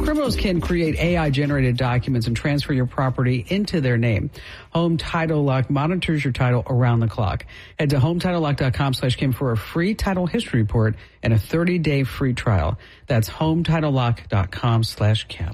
Criminals can create AI-generated documents and transfer your property into their name. Home Title Lock monitors your title around the clock. Head to HometitleLock.com/Kim for a free title history report and a 30-day free trial. That's HometitleLock.com/Kim.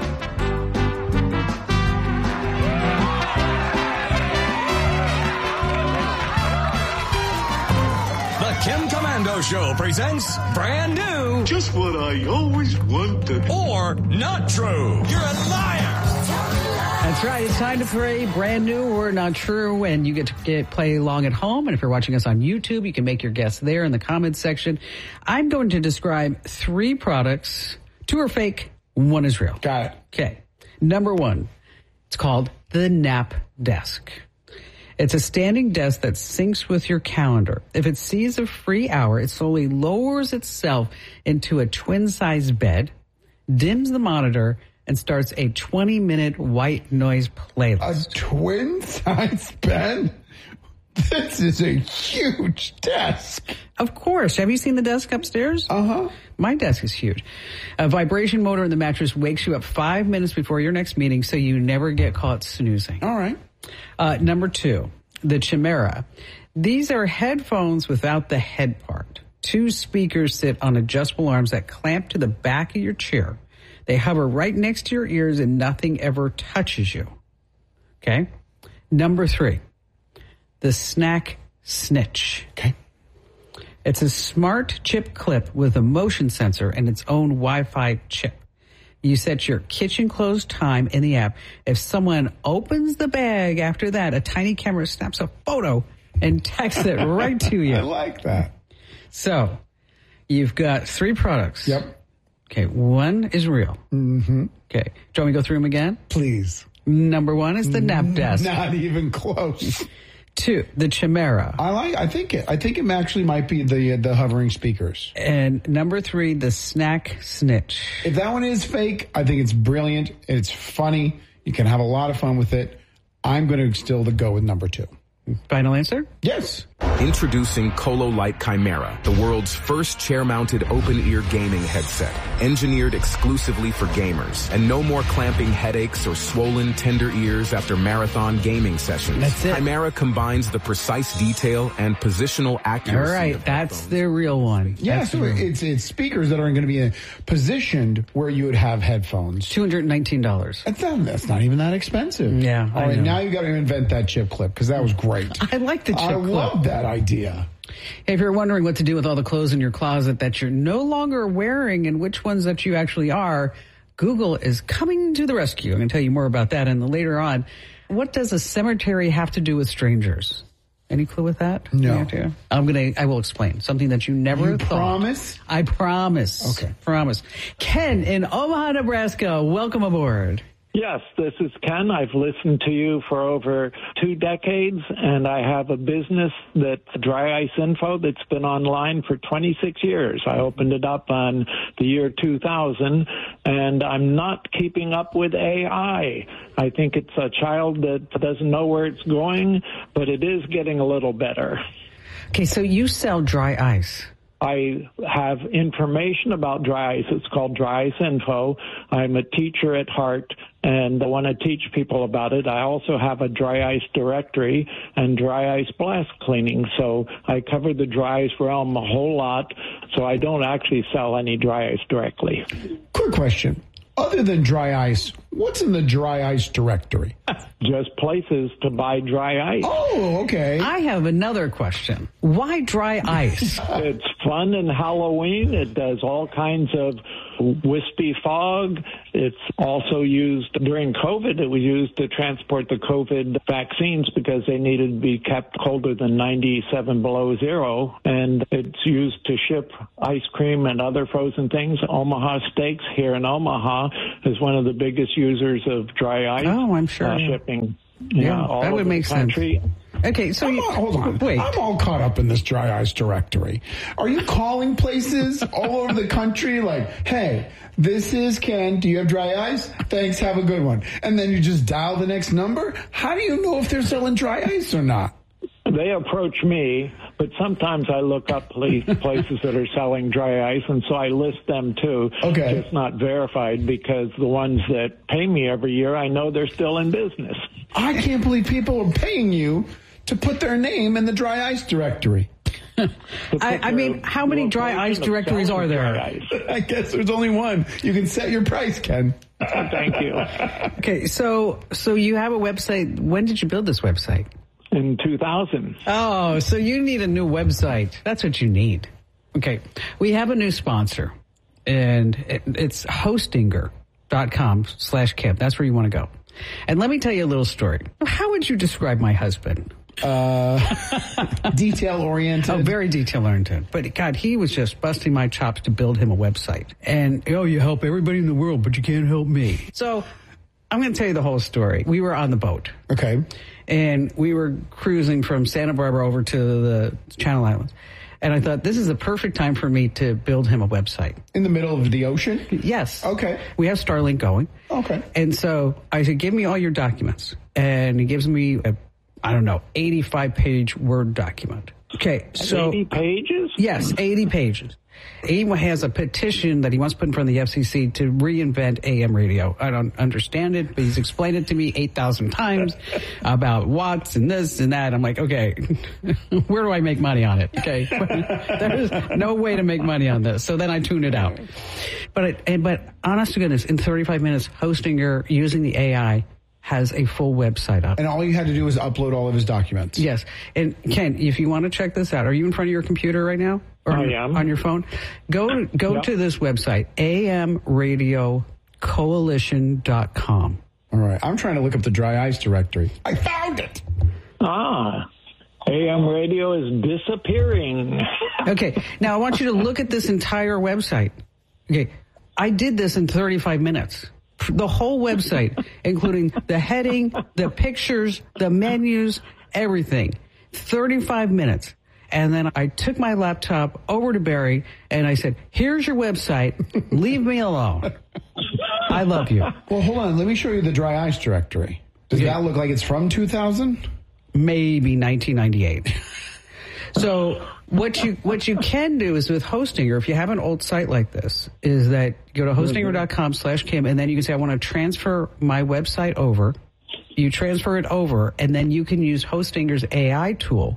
Kim Komando Show presents brand new. Just what I always wanted. Or not true. You're a liar. That's right. It's time to play brand new or not true, and you get to play along at home. And if you're watching us on YouTube, you can make your guess there in the comments section. I'm going to describe 3 products. 2 are fake, 1 is real. Got it. Okay. Number 1, it's called the Nap Desk. It's a standing desk that syncs with your calendar. If it sees a free hour, it slowly lowers itself into a twin-size bed, dims the monitor, and starts a 20-minute white noise playlist. A twin-size bed? This is a huge desk. Of course. Have you seen the desk upstairs? Uh-huh. My desk is huge. A vibration motor in the mattress wakes you up 5 minutes before your next meeting so you never get caught snoozing. All right. Number 2, the Chimera. These are headphones without the head part. 2 speakers sit on adjustable arms that clamp to the back of your chair. They hover right next to your ears and nothing ever touches you. Okay? Number 3, the Snack Snitch. Okay. It's a smart chip clip with a motion sensor and its own Wi-Fi chip. You set your kitchen close time in the app. If someone opens the bag after that, a tiny camera snaps a photo and texts it right to you. I like that. So, you've got 3 products. Yep. Okay, 1 is real. Mm-hmm. Okay. Do you want me to go through them again? Please. Number 1 is the Nap Desk. Not even close. 2, the Chimera. I think it actually might be the hovering speakers. And number 3, the Snack Snitch. If that one is fake, I think it's brilliant. It's funny. You can have a lot of fun with it. I'm going to still go with number 2. Final answer? Yes. Introducing Colo Light Chimera, the world's first chair-mounted open-ear gaming headset, engineered exclusively for gamers, and no more clamping headaches or swollen, tender ears after marathon gaming sessions. That's it. Chimera combines the precise detail and positional accuracy. All right, that's the real one. Yeah, so it's speakers that are going to be positioned where you would have headphones. $219. That's not even that expensive. Yeah. All right, now you got to invent that chip clip because that was great. I like the chip clip. I love that idea. If you're wondering what to do with all the clothes in your closet that you're no longer wearing and which ones that you actually are, Google is coming to the rescue. I'm going to tell you more about that. And later on, what does a cemetery have to do with strangers? Any clue with that? No. I will explain something that you never thought. Promise? I promise. Okay. Promise. Ken in Omaha, Nebraska, welcome aboard. Yes, this is Ken. I've listened to you for over 2 decades, and I have a business that's Dry Ice Info that's been online for 26 years. I opened it up on the year 2000, and I'm not keeping up with AI. I think it's a child that doesn't know where it's going, but it is getting a little better. Okay, so you sell dry ice. I have information about dry ice. It's called Dry Ice Info. I'm a teacher at heart, and I want to teach people about it. I also have a dry ice directory and dry ice blast cleaning. So I cover the dry ice realm a whole lot, so I don't actually sell any dry ice directly. Quick question. Other than dry ice, what's in the dry ice directory? Just places to buy dry ice. Oh, okay. I have another question. Why dry ice? It's fun and Halloween. It does all kinds of wispy fog. It's also used during COVID. It was used to transport the COVID vaccines because they needed to be kept colder than 97 below zero. And it's used to ship ice cream and other frozen things. Omaha Steaks here in Omaha is one of the biggest users of dry ice. Oh, I'm sure. Shipping. Yeah, all that would over make the country. sense. Okay, so hold on. Wait. I'm all caught up in this dry ice directory. Are you calling places all over the country like, hey, this is Ken. Do you have dry ice? Thanks. Have a good one. And then you just dial the next number? How do you know if they're selling dry ice or not? They approach me, but sometimes I look up places that are selling dry ice, and so I list them too. Okay. Just not verified, because the ones that pay me every year, I know they're still in business. I can't believe people are paying you to put their name in the dry ice directory. I mean, how many dry ice directories are there? I guess there's only one. You can set your price, Ken. Thank you. Okay, so you have a website. When did you build this website? In 2000. Oh, so you need a new website. That's what you need. Okay, we have a new sponsor, and it's hostinger.com/Kim. That's where you want to go. And let me tell you a little story. How would you describe my husband? Detail-oriented. Oh, very detail-oriented. But, God, he was just busting my chops to build him a website. And, you help everybody in the world, but you can't help me. So I'm going to tell you the whole story. We were on the boat. Okay. And we were cruising from Santa Barbara over to the Channel Islands. And I thought, this is the perfect time for me to build him a website. In the middle of the ocean? Yes. Okay. We have Starlink going. Okay. And so I said, give me all your documents. And he gives me a 85-page Word document. Okay, so 80 pages? Yes, 80 pages. He has a petition that he wants to put in front of the FCC to reinvent AM radio. I don't understand it, but he's explained it to me 8,000 times about watts and this and that. I'm like, okay, where do I make money on it? Okay, there's no way to make money on this. So then I tune it out. But honest to goodness, in 35 minutes, Hostinger using the AI has a full website up. And all you had to do was upload all of his documents. Yes. And Ken, if you want to check this out, are you in front of your computer right now? Or I am. On your phone? Go Yep. to this website, amradiocoalition.com. All right. I'm trying to look up the dry ice directory. I found it. AM radio is disappearing. Okay. Now I want you to look at this entire website. Okay. I did this in 35 minutes. The whole website, including the heading, the pictures, the menus, everything. 35 minutes. And then I took my laptop over to Barry and I said, here's your website. Leave me alone. I love you. Well, hold on. Let me show you the dry ice directory. Does that look like it's from 2000? Maybe 1998. So what you can do is with Hostinger, if you have an old site like this, is that go to hostinger.com/Kim, and then you can say, I want to transfer my website over. You transfer it over, and then you can use Hostinger's AI tool.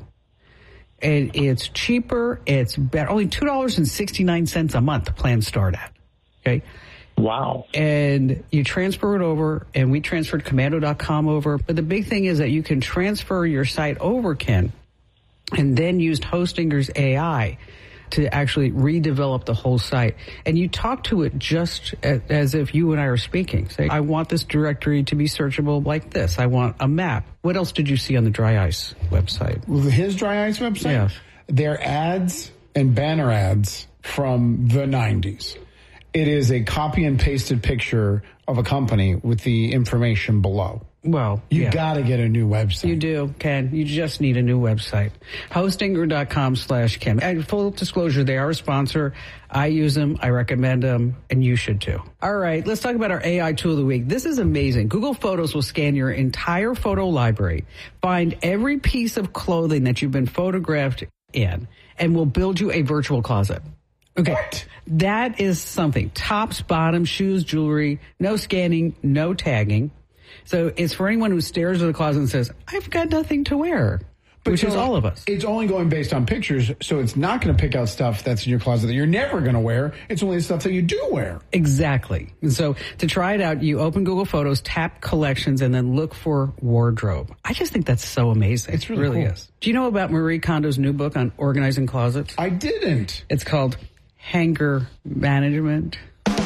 And it's cheaper. It's better. Only $2.69 a month the plans start at. Okay. Wow. And you transfer it over, and we transferred commando.com over. But the big thing is that you can transfer your site over, Ken, and then used Hostinger's AI to actually redevelop the whole site. And you talk to it just as if you and I are speaking. Say, I want this directory to be searchable like this. I want a map. What else did you see on the Dry Ice website? His dry ice website? Yes. They're ads and banner ads from the 90s. It is a copy and pasted picture of a company with the information below. Well, you got to get a new website. You do, Ken. You just need a new website. Hostinger.com/Kim. And full disclosure, they are a sponsor. I use them. I recommend them. And you should too. All right. Let's talk about our AI tool of the week. This is amazing. Google Photos will scan your entire photo library, find every piece of clothing that you've been photographed in, and will build you a virtual closet. Okay. What? That is something. Tops, bottoms, shoes, jewelry, no scanning, no tagging. So it's for anyone who stares at the closet and says, I've got nothing to wear, which is all of us. It's only going based on pictures, so it's not going to pick out stuff that's in your closet that you're never going to wear. It's only stuff that you do wear. Exactly. And so to try it out, you open Google Photos, tap Collections, and then look for Wardrobe. I just think that's so amazing. It's really cool. Is. Do you know about Marie Kondo's new book on organizing closets? I didn't. It's called Hanger Management.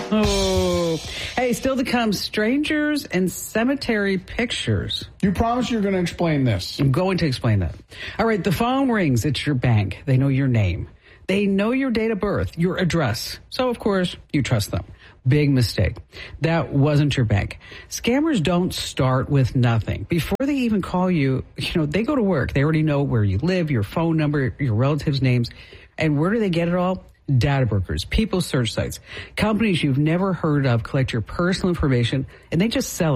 Oh, hey, still to come, strangers and cemetery pictures. You promise you're going to explain this. I'm going to explain that. All right, the phone rings. It's your bank. They know your name. They know your date of birth, your address. So, of course, you trust them. Big mistake. That wasn't your bank. Scammers don't start with nothing. Before they even call you, they go to work. They already know where you live, your phone number, your relatives' names. And where do they get it all? Data brokers, people search sites, companies you've never heard of collect your personal information, and they just sell it.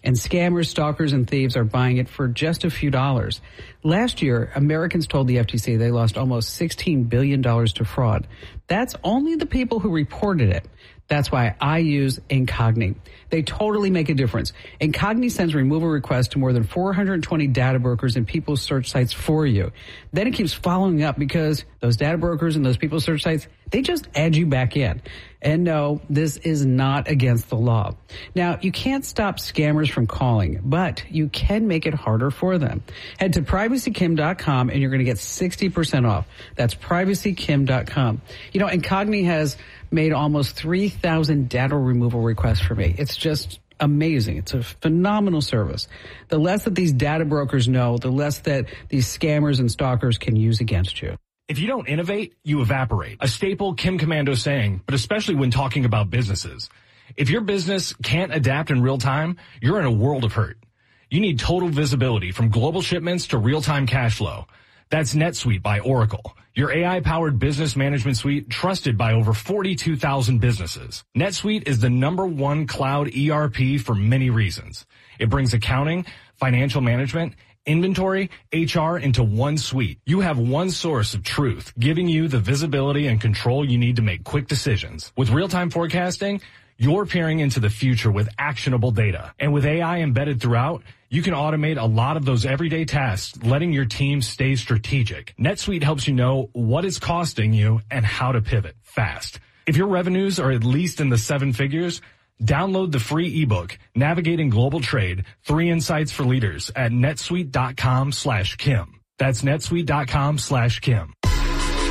And scammers, stalkers, and thieves are buying it for just a few dollars. Last year, Americans told the FTC they lost almost $16 billion to fraud. That's only the people who reported it. That's why I use Incogni. They totally make a difference. Incogni sends removal requests to more than 420 data brokers and people's search sites for you. Then it keeps following up because those data brokers and those people's search sites, they just add you back in. And no, this is not against the law. Now, you can't stop scammers from calling, but you can make it harder for them. Head to privacykim.com and you're going to get 60% off. That's privacykim.com. You know, Incogni has made almost 3,000 data removal requests for me. It's just amazing. It's a phenomenal service. The less that these data brokers know, the less that these scammers and stalkers can use against you. If you don't innovate, you evaporate. A staple Kim Komando saying, but especially when talking about businesses. If your business can't adapt in real time, you're in a world of hurt. You need total visibility from global shipments to real-time cash flow. That's NetSuite by Oracle, your AI-powered business management suite trusted by over 42,000 businesses. NetSuite is the #1 cloud ERP for many reasons. It brings accounting, financial management, inventory, HR into one suite. You have one source of truth, giving you the visibility and control you need to make quick decisions. With real-time forecasting, you're peering into the future with actionable data. And with AI embedded throughout, you can automate a lot of those everyday tasks, letting your team stay strategic. NetSuite helps you know what it's costing you and how to pivot fast. If your revenues are at least in the 7 figures, download the free ebook, Navigating Global Trade, 3 Insights for Leaders at netsuite.com/Kim. That's netsuite.com/Kim.